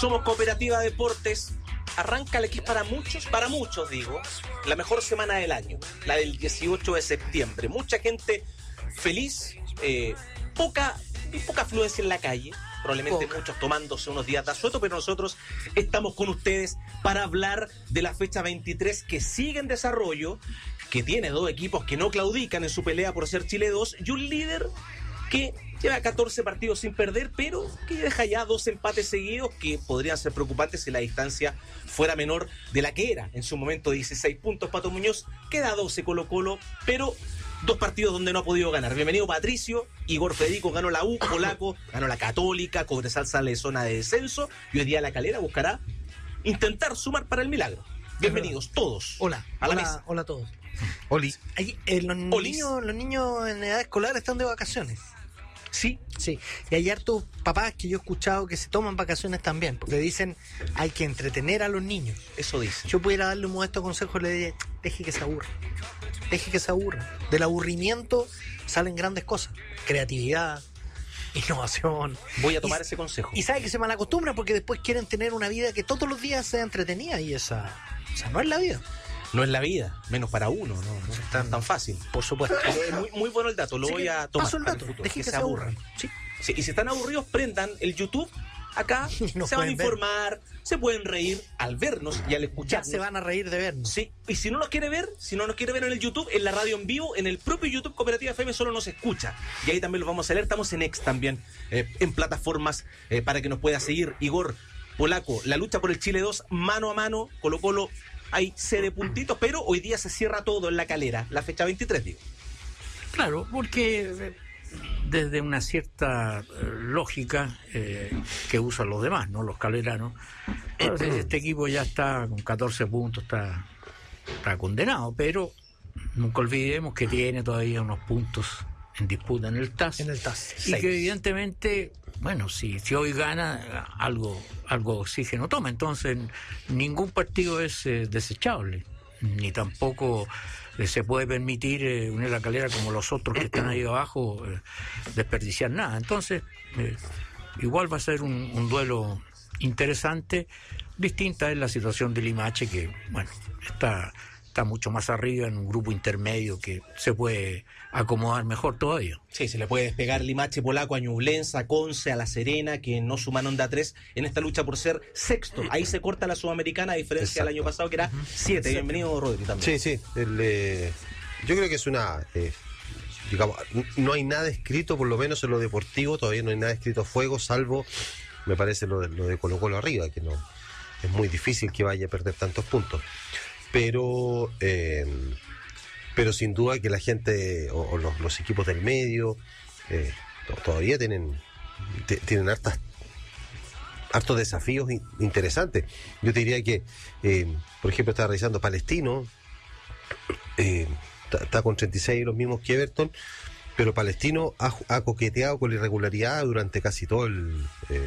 Somos Cooperativa Deportes. Arranca la que es para muchos digo, la mejor semana del año, la del 18 de septiembre. Mucha gente feliz, poca afluencia en la calle, probablemente muchos tomándose unos días de asueto, pero nosotros estamos con ustedes para hablar de la fecha 23 que sigue en desarrollo, que tiene dos equipos que no claudican en su pelea por ser Chile 2 y un líder que lleva 14 partidos sin perder, pero que deja ya 2 empates seguidos que podrían ser preocupantes si la distancia fuera menor de la que era. En su momento 16 puntos Pato Muñoz, queda 12 Colo-Colo, pero 2 partidos donde no ha podido ganar. Bienvenido Patricio, Igor Federico ganó la U, Polaco ganó la Católica, Cobresal sale de zona de descenso y hoy día La Calera buscará intentar sumar para el milagro. Bienvenidos todos. Hola a todos. Oli. Los niños en edad escolar están de vacaciones. Sí. Y hay hartos papás que yo he escuchado que se toman vacaciones también, porque dicen hay que entretener a los niños. Eso dicen. Yo pudiera darle un modesto consejo, le diría, deje que se aburra. Del aburrimiento salen grandes cosas. Creatividad, innovación. Voy a tomar ese consejo. Y sabe que se malacostumbran porque después quieren tener una vida que todos los días sea entretenida y esa no es la vida. No es la vida, menos para uno, no es tan fácil. Por supuesto. Pero es muy bueno el dato, lo voy a tomar. Paso el dato, dejen que se aburran. Sí, y si están aburridos, prendan el YouTube. Acá se van a informar, se pueden reír al vernos y al escucharnos. Ya se van a reír de vernos. Sí, y si no nos quiere ver en el YouTube, en la radio en vivo, en el propio YouTube Cooperativa FM solo nos escucha. Y ahí también lo vamos a leer, estamos en X también, en plataformas para que nos pueda seguir. Igor, Polaco, la lucha por el Chile 2, mano a mano, Colo-Colo. Hay de puntitos, pero hoy día se cierra todo en La Calera, la fecha 23, digo. Claro, porque desde una cierta lógica que usan los demás, ¿no? Los caleranos. Entonces, este equipo ya está con 14 puntos, está condenado, pero nunca olvidemos que tiene todavía unos puntos en disputa en el TAS. Y que evidentemente, bueno, si hoy gana, algo oxígeno toma. Entonces, ningún partido es desechable, ni tampoco se puede permitir unir La Calera como los otros que están ahí abajo, desperdiciar nada. Entonces, igual va a ser un duelo interesante. Distinta es la situación de Limache, que, bueno, está mucho más arriba en un grupo intermedio que se puede acomodar mejor todavía. Sí, se le puede despegar Limache, Polaco, a Ñublense, a Conce, a La Serena, que no sumaron de a 3 en esta lucha por ser sexto. Ahí se corta la Sudamericana, a diferencia del año pasado que era 7. Bienvenido, Rodri, también. Sí. Yo creo que es digamos, no hay nada escrito, por lo menos en lo deportivo, todavía no hay nada escrito a fuego, salvo, me parece, lo de Colo-Colo arriba, que no es muy difícil que vaya a perder tantos puntos. Pero sin duda que la gente o los equipos del medio todavía tienen hartos desafíos interesantes. Yo te diría que, por ejemplo, estaba revisando Palestino, está con 36 los mismos que Everton, pero Palestino ha coqueteado con la irregularidad durante casi todo el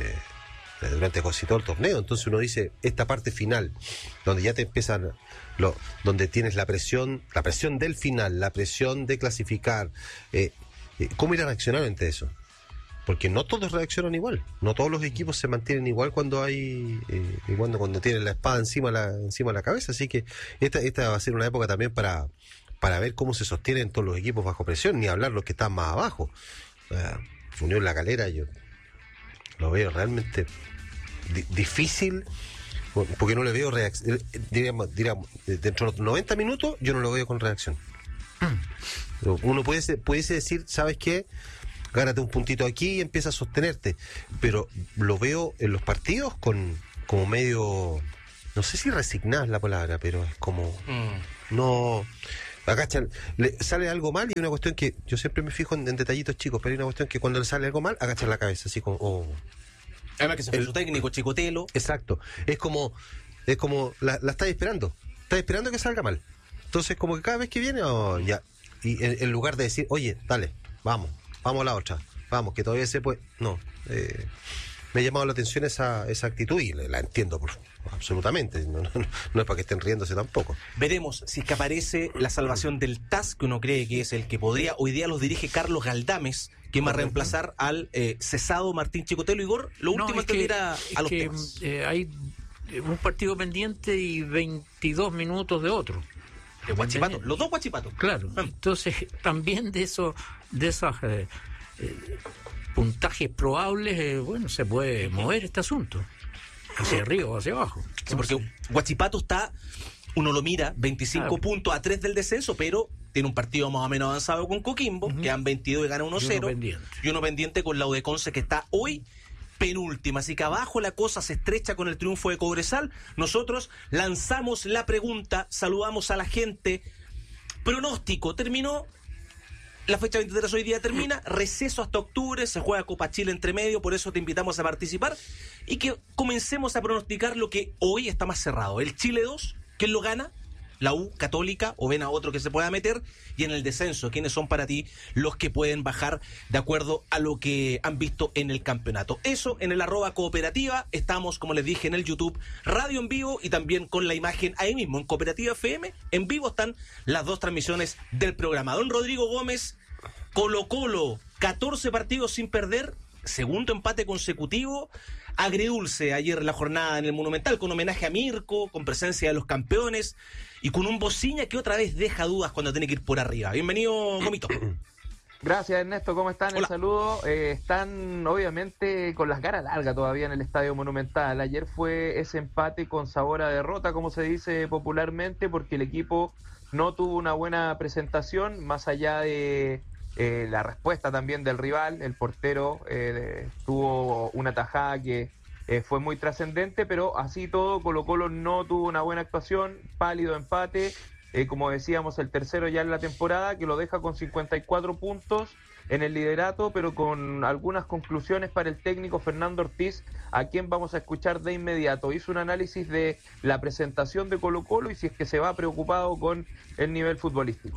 torneo. Entonces uno dice, esta parte final, donde ya te empiezan donde tienes la presión del final, la presión de clasificar, ¿cómo ir a reaccionar ante eso? Porque no todos reaccionan igual, no todos los equipos se mantienen igual cuando tienen la espada encima de la cabeza. Así que esta va a ser una época también para ver cómo se sostienen todos los equipos bajo presión, ni hablar los que están más abajo. Unión La Calera, yo lo veo realmente difícil, porque no le veo reacción. Diríamos, dentro de los 90 minutos yo no lo veo con reacción. Uno pudiese decir, ¿sabes qué? Gánate un puntito aquí y empieza a sostenerte, pero lo veo en los partidos como medio, no sé si resignada es la palabra, pero es como no agachan, le sale algo mal, y una cuestión que yo siempre me fijo en detallitos chicos, pero hay una cuestión que cuando le sale algo mal, agachan la cabeza, así como además que se fue su técnico, Chicotelo. Exacto, es como la estás esperando que salga mal. Entonces como que cada vez que viene, ya, y en lugar de decir, oye, dale, vamos a la otra, vamos, que todavía se puede, no, me ha llamado la atención esa actitud y la entiendo absolutamente. No es para que estén riéndose tampoco. Veremos si es que aparece la salvación del TAS, que uno cree que es el que podría. Hoy día los dirige Carlos Galdames, que va a reemplazar al cesado Martín Chicotelo. Igor, lo último antes de ir a los temas. Hay un partido pendiente y 22 minutos de otro. De Huachipato, los dos Huachipatos. Claro, entonces también de esos puntajes probables, se puede mover este asunto, hacia arriba o hacia abajo. Sí, porque Huachipato está, uno lo mira, 25 puntos a 3 del descenso, pero tiene un partido más o menos avanzado con Coquimbo, quedan 22 y gana 1-0, y uno pendiente con la Udeconce, que está hoy penúltima, así que abajo la cosa se estrecha con el triunfo de Cobresal. Nosotros lanzamos la pregunta, saludamos a la gente. Pronóstico, terminó la fecha 23, hoy día termina, receso hasta octubre, se juega Copa Chile entre medio, por eso te invitamos a participar y que comencemos a pronosticar lo que hoy está más cerrado. El Chile 2, ¿quién lo gana? La U, Católica, o ven a otro que se pueda meter, y en el descenso, ¿quiénes son para ti los que pueden bajar de acuerdo a lo que han visto en el campeonato? Eso en el @cooperativa, estamos, como les dije, en el YouTube, radio en vivo y también con la imagen ahí mismo, en Cooperativa FM, en vivo están las dos transmisiones del programa. Don Rodrigo Gómez, Colo-Colo, 14 partidos sin perder, segundo empate consecutivo. Agridulce ayer la jornada en el Monumental, con homenaje a Mirko, con presencia de los campeones y con un Bociña que otra vez deja dudas cuando tiene que ir por arriba. Bienvenido, Gomito. Gracias, Ernesto, ¿cómo están? Hola. El saludo. Están obviamente con las ganas largas todavía en el Estadio Monumental. Ayer fue ese empate con sabor a derrota, como se dice popularmente, porque el equipo no tuvo una buena presentación, más allá de la respuesta también del rival. El portero tuvo una tajada que fue muy trascendente, pero así todo Colo-Colo no tuvo una buena actuación, pálido empate, como decíamos, el tercero ya en la temporada, que lo deja con 54 puntos en el liderato, pero con algunas conclusiones para el técnico Fernando Ortiz, a quien vamos a escuchar de inmediato. Hizo un análisis de la presentación de Colo-Colo y si es que se va preocupado con el nivel futbolístico.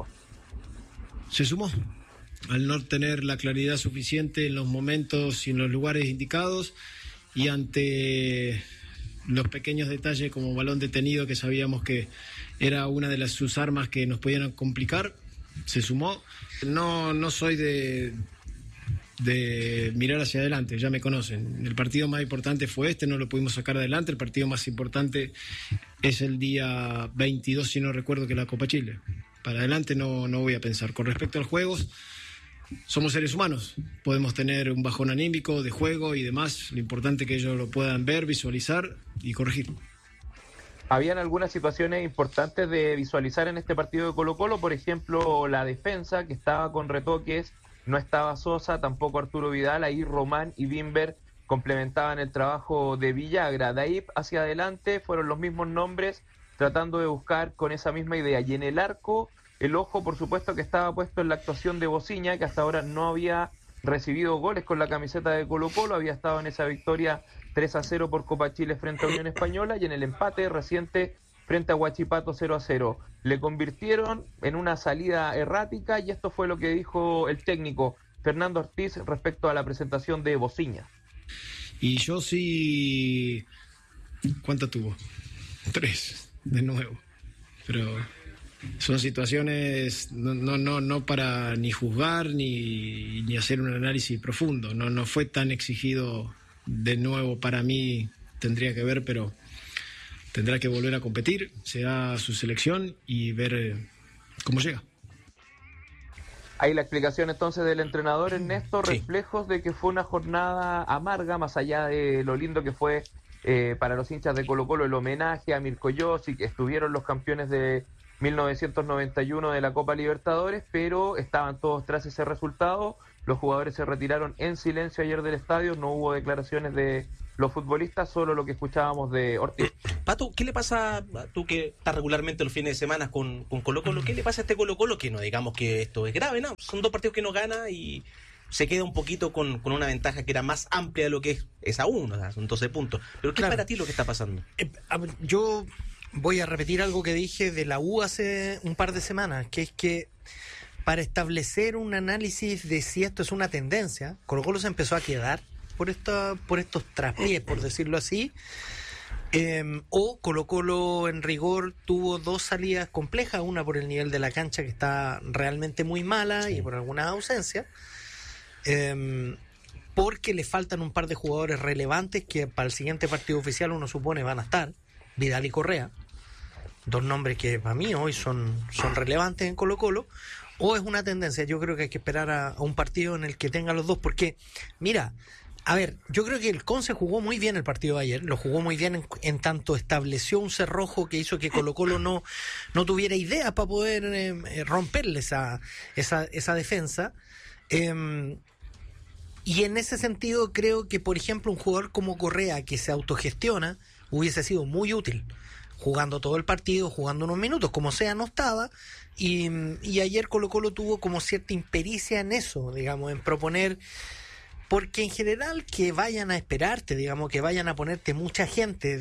Se sumó. Al no tener la claridad suficiente en los momentos y en los lugares indicados, y ante los pequeños detalles como balón detenido, que sabíamos que era una de sus armas que nos podían complicar, se sumó. No soy de mirar hacia adelante, ya me conocen. El partido más importante fue no lo pudimos sacar adelante. El partido más importante es el día 22, si no recuerdo, que la Copa Chile. Para adelante no voy a pensar. Con respecto a los juegos, somos seres humanos, podemos tener un bajón anímico de juego y demás, lo importante es que ellos lo puedan ver, visualizar y corregir. Habían algunas situaciones importantes de visualizar en este partido de Colo-Colo, por ejemplo, la defensa, que estaba con retoques, no estaba Sosa, tampoco Arturo Vidal, ahí Román y Bimber complementaban el trabajo de Villagra. De ahí hacia adelante fueron los mismos nombres, tratando de buscar con esa misma idea. Y en el arco, el ojo, por supuesto, que estaba puesto en la actuación de Bociña, que hasta ahora no había recibido goles con la camiseta de Colo-Colo, había estado en esa victoria 3-0 por Copa Chile frente a Unión Española y en el empate reciente frente a Huachipato 0-0. Le convirtieron en una salida errática y esto fue lo que dijo el técnico Fernando Ortiz respecto a la presentación de Bociña. Y yo sí... ¿Cuánto tuvo? 3, de nuevo. Pero son situaciones no para ni juzgar ni hacer un análisis profundo. No fue tan exigido de nuevo para mí, tendría que ver, pero tendrá que volver a competir, será su selección y ver cómo llega. Ahí la explicación entonces del entrenador Ernesto, reflejos de que fue una jornada amarga, más allá de lo lindo que fue para los hinchas de Colo-Colo el homenaje a Mirko Josic, que estuvieron los campeones de 1991 de la Copa Libertadores, pero estaban todos tras ese resultado. Los jugadores se retiraron en silencio ayer del estadio, no hubo declaraciones de los futbolistas, solo lo que escuchábamos de Ortiz. Pato, ¿qué le pasa, tú que estás regularmente los fines de semana con Colo-Colo, qué le pasa a este Colo-Colo? Que no digamos que esto es grave, ¿no? Son 2 partidos que no gana y se queda un poquito con una ventaja que era más amplia de lo que es aún, o sea, son 12 puntos. Pero ¿qué es para ti lo que está pasando? Yo voy a repetir algo que dije de la U hace un par de semanas, que es que para establecer un análisis de si esto es una tendencia, Colo-Colo se empezó a quedar por estos traspiés, por decirlo así. O Colo-Colo en rigor tuvo dos salidas complejas, una por el nivel de la cancha que está realmente muy mala y por algunas ausencias, porque le faltan un par de jugadores relevantes que para el siguiente partido oficial uno supone van a estar, Vidal y Correa, dos nombres que para mí hoy son relevantes en Colo-Colo. O es una tendencia, yo creo que hay que esperar a un partido en el que tenga los dos, porque mira, a ver, yo creo que el Conce jugó muy bien el partido de ayer, lo jugó muy bien en tanto estableció un cerrojo que hizo que Colo-Colo no tuviera idea para poder romperle esa defensa. Y en ese sentido creo que, por ejemplo, un jugador como Correa, que se autogestiona, hubiese sido muy útil, jugando todo el partido, jugando unos minutos, como sea, no estaba. Y ayer Colo-Colo tuvo como cierta impericia en eso, digamos, en proponer... Porque en general que vayan a esperarte, digamos, que vayan a ponerte mucha gente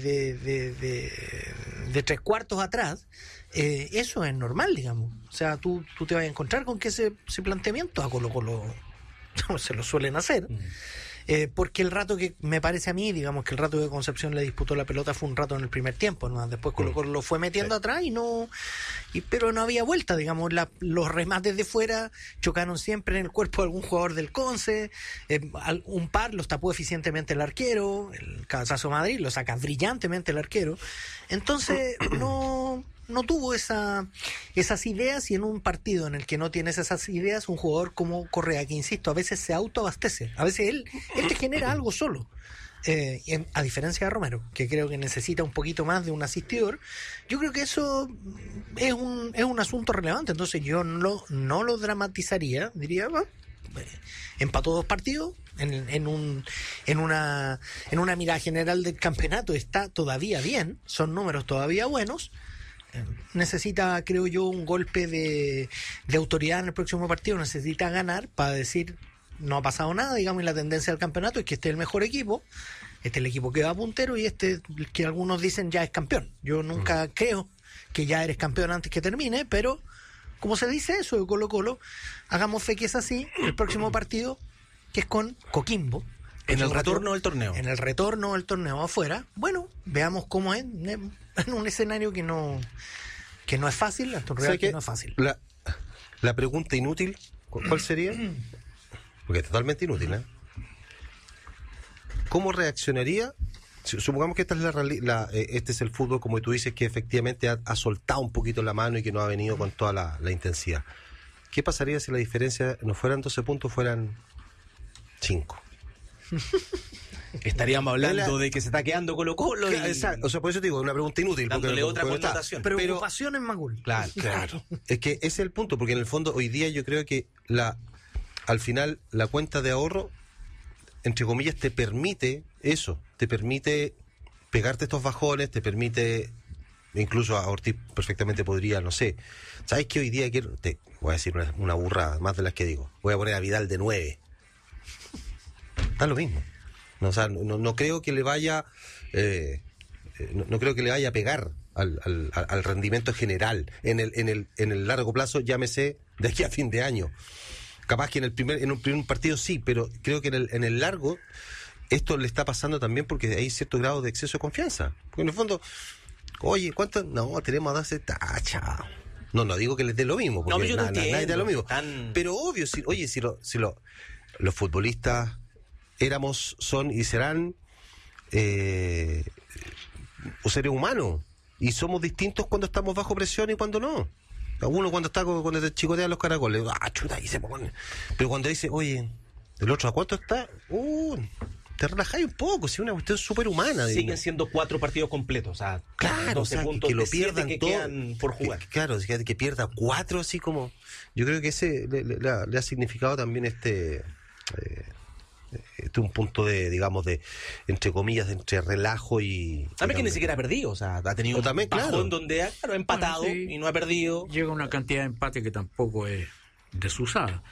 de tres cuartos atrás, eso es normal, digamos. O sea, tú te vas a encontrar con que ese planteamiento a Colo-Colo se lo suelen hacer. Porque el rato que me parece a mí, digamos que el rato que Concepción le disputó la pelota fue un rato en el primer tiempo, ¿no? Después Colo-Colo lo fue metiendo atrás pero no había vuelta, digamos, los remates de fuera chocaron siempre en el cuerpo de algún jugador del Conce, un par los tapó eficientemente el arquero, el cabezazo Madrid lo saca brillantemente el arquero, entonces no tuvo esas ideas, y en un partido en el que no tienes esas ideas, un jugador como Correa, que insisto, a veces se autoabastece, a veces él te genera algo solo, a diferencia de Romero, que creo que necesita un poquito más de un asistidor. Yo creo que eso es un asunto relevante, entonces yo no lo dramatizaría, diría, empató 2 partidos, en una mirada general del campeonato está todavía bien, son números todavía buenos. Necesita, creo yo, un golpe de autoridad en el próximo partido, necesita ganar para decir no ha pasado nada, digamos, y la tendencia del campeonato es que este es el mejor equipo, este es el equipo que va puntero, y este que algunos dicen ya es campeón. Yo nunca creo que ya eres campeón antes que termine, pero como se dice eso de Colo-Colo, hagamos fe que es así. El próximo partido, que es con Coquimbo, en el retorno del torneo. En el retorno del torneo afuera. Bueno, veamos cómo es en un escenario que no es fácil, que no es fácil. La pregunta inútil, ¿cuál sería? Porque es totalmente inútil, ¿eh? ¿Cómo reaccionaría? Supongamos que esta es este es el fútbol, como tú dices, que efectivamente ha soltado un poquito la mano y que no ha venido con toda la intensidad. ¿Qué pasaría si la diferencia no fueran 12 puntos, fueran 5? Estaríamos hablando de que se está quedando Colo-Colo. O sea, por eso te digo, una pregunta inútil. Dándole otra connotación. Preocupación en Macul. Claro. Es que ese es el punto, porque en el fondo hoy día yo creo que al final la cuenta de ahorro, entre comillas, te permite eso, te permite pegarte estos bajones, te permite, incluso a Ortiz perfectamente podría, no sé, ¿sabes qué? Hoy día voy a decir una burrada más de las que digo, voy a poner a Vidal de 9. Da lo mismo. No, o sea, no creo que le vaya no creo que le vaya a pegar al rendimiento general en el largo plazo, llámese de aquí a fin de año. Capaz que en un primer partido sí, pero creo que en el largo esto le está pasando también porque hay cierto grado de exceso de confianza. Porque en el fondo, oye, ¿cuánto? No, tenemos a darse tacha. No digo que les dé lo mismo, porque nadie da lo mismo. Pero obvio, si los futbolistas son y serán seres humanos, y somos distintos cuando estamos bajo presión y cuando no. Uno cuando te chicotean los caracoles, chuta, ahí se pone. Pero cuando dice, oye, ¿el otro a cuánto está? Te relajáis un poco, si es una cuestión súper humana. Siguen siendo 4 partidos completos, o sea, claro, 12 puntos que lo pierdan que todo, quedan por jugar. Que pierda 4, así como. Yo creo que ese le ha significado también un punto de, digamos, de, entre comillas, entre relajo y... También que ni siquiera ha perdido, o sea, ha tenido un bajón donde ha empatado y no ha perdido. Llega una cantidad de empate que tampoco es desusada.